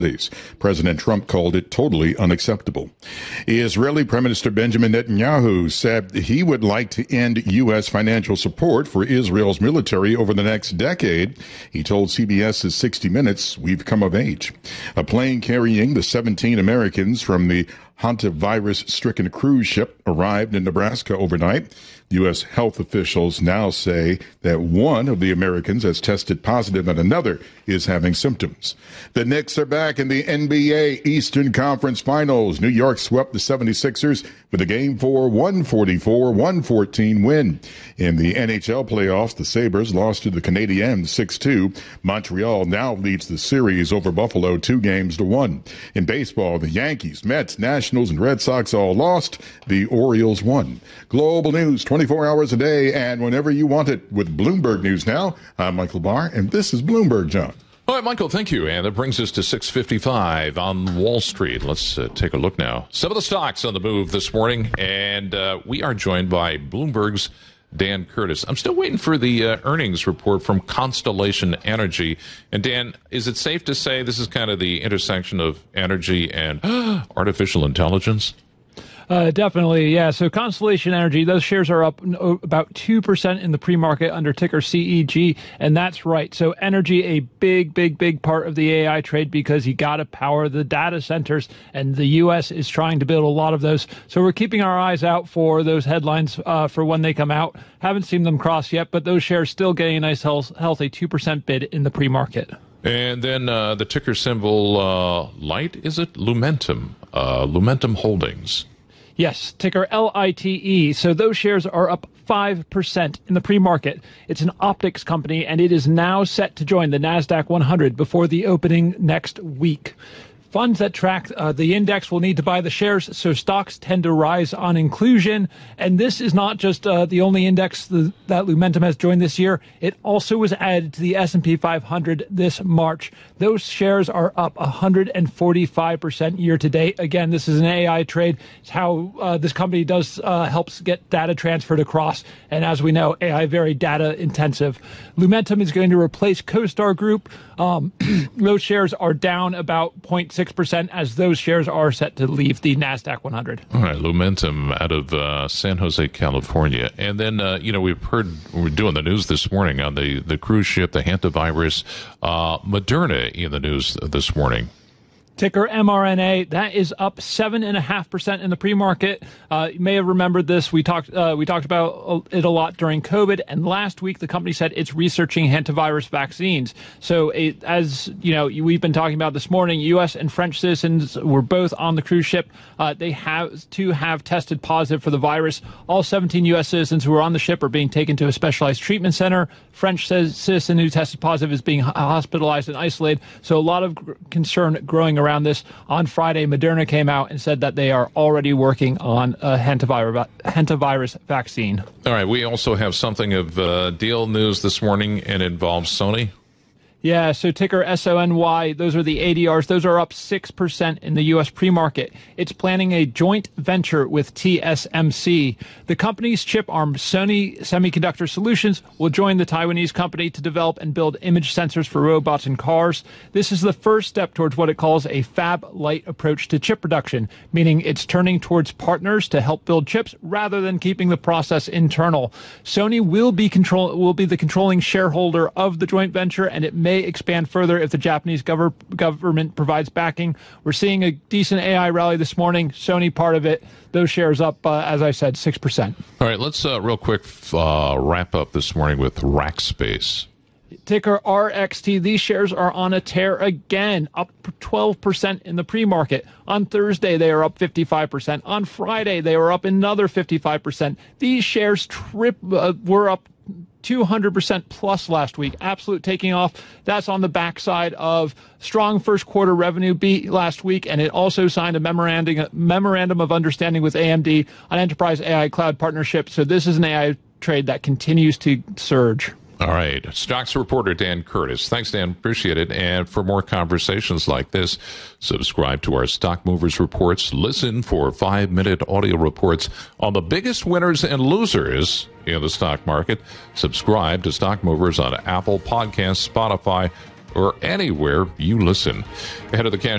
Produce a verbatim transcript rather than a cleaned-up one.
President Trump called it totally unacceptable. Israeli Prime Minister Benjamin Netanyahu said he would like to end U S financial support for Israel's military over the next decade. He told CBS's sixty minutes, "We've come of age." A plane carrying the seventeen Americans from the hantavirus-stricken cruise ship arrived in Nebraska overnight. U S health officials now say that one of the Americans has tested positive and another is having symptoms. The Knicks are back in the N B A Eastern Conference Finals. New York swept the seventy-sixers with a Game four one forty-four one fourteen win. In the N H L playoffs, the Sabres lost to the Canadiens six two. Montreal now leads the series over Buffalo two games to one. In baseball, the Yankees, Mets, Nationals, and Red Sox all lost. The Orioles won. Global news twenty-four hours a day and whenever you want it with Bloomberg News Now. I'm Michael Barr, and this is Bloomberg, John. All right, Michael, thank you. And that brings us to six fifty-five on Wall Street. Let's uh, take a look now. Some of the stocks on the move this morning, and uh, we are joined by Bloomberg's Dan Curtis. I'm still waiting for the uh, earnings report from Constellation Energy. And Dan, is it safe to say this is kind of the intersection of energy and artificial intelligence? Uh, definitely, yeah. So Constellation Energy, those shares are up about two percent in the pre-market under ticker C E G, and that's right. So energy, a big, big, big part of the A I trade because you got to power the data centers, and the U S is trying to build a lot of those. So we're keeping our eyes out for those headlines uh, for when they come out. Haven't seen them cross yet, but those shares still getting a nice, healthy two percent bid in the pre-market. And then uh, the ticker symbol uh, light, is it? Lumentum, uh, Lumentum Holdings. Yes, ticker L I T E. So those shares are up five percent in the pre-market. It's an optics company, and it is now set to join the NASDAQ one hundred before the opening next week. Funds that track uh, the index will need to buy the shares, so stocks tend to rise on inclusion. And this is not just uh, the only index the, that Lumentum has joined this year. It also was added to the S and P five hundred this March. Those shares are up one hundred forty-five percent year to date. Again, this is an A I trade. It's how uh, this company does uh, helps get data transferred across. And as we know, A I very data intensive. Lumentum is going to replace CoStar Group. Um, those shares are down about zero point six percent as those shares are set to leave the NASDAQ one hundred. All right, Lumentum out of uh, San Jose, California. And then, uh, you know, we've heard, we're doing the news this morning on the, the cruise ship, the hantavirus, uh, Moderna in the news this morning. Ticker M R N A, that is up seven point five percent in the pre-market. Uh, you may have remembered this. We talked uh, we talked about it a lot during COVID, and last week the company said it's researching hantavirus vaccines. So it, as you know, we've been talking about this morning, U S and French citizens were both on the cruise ship. Uh, they have to have tested positive for the virus. All seventeen U S citizens who were on the ship are being taken to a specialized treatment center. French citizen who tested positive is being hospitalized and isolated. So a lot of concern growing around this. On Friday, Moderna came out and said that they are already working on a hantavirus, hantavirus vaccine. All right, we also have something of uh, deal news this morning, and it involves Sony. Yeah, so ticker S O N Y, those are the A D Rs. Those are up six percent in the U S pre-market. It's planning a joint venture with T S M C. The company's chip arm, Sony Semiconductor Solutions, will join the Taiwanese company to develop and build image sensors for robots and cars. This is the first step towards what it calls a fab-light approach to chip production, meaning it's turning towards partners to help build chips rather than keeping the process internal. Sony will be control will be the controlling shareholder of the joint venture, and it may expand further if the Japanese gover- government provides backing. We're seeing a decent A I rally this morning. Sony part of it. Those shares up, uh, as I said, six percent. All right, let's uh, real quick uh, wrap up this morning with Rackspace. Ticker R X T. These shares are on a tear again, up twelve percent in the pre-market. On Thursday, they are up fifty-five percent. On Friday, they were up another fifty-five percent. These shares trip uh, were up two hundred percent plus last week. Absolute taking off. That's on the backside of strong first quarter revenue beat last week, and it also signed a memorandum, a memorandum of understanding with A M D on enterprise A I cloud partnership. So this is an A I trade that continues to surge. All right. Stocks reporter Dan Curtis. Thanks, Dan. Appreciate it. And for more conversations like this, subscribe to our Stock Movers reports. Listen for five-minute audio reports on the biggest winners and losers in the stock market. Subscribe to Stock Movers on Apple Podcasts, Spotify, or anywhere you listen. Ahead of the cash